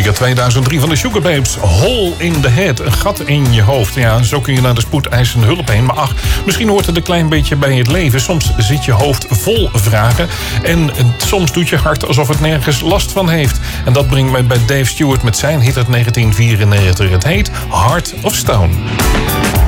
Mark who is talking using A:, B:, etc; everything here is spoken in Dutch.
A: klassieker 2003 van de Sugababes. Hole in the head, een gat in je hoofd. Ja, zo kun je naar de spoedeisende hulp heen. Maar ach, misschien hoort het een klein beetje bij het leven. Soms zit je hoofd vol vragen. En soms doet je hart alsof het nergens last van heeft. En dat brengt mij bij Dave Stewart met zijn hit uit 1994. Het heet Heart of Stone.